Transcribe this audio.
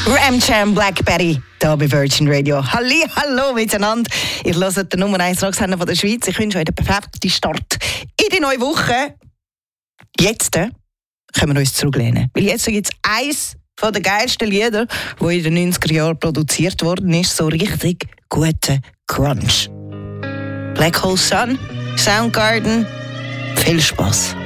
Ram Jam Blackberry, hier bei Virgin Radio. Hallo miteinander. Ihr hört den Nummer 1 Rocksender von der Schweiz. Ich wünsche euch den perfekten Start in die neue Woche. Jetzt können wir uns zurücklehnen. Weil jetzt gibt es eins von den geilsten Lieder, die in den 90er Jahren produziert worden ist. So richtig guten Crunch. Black Hole Sun, Soundgarden. Viel Spaß.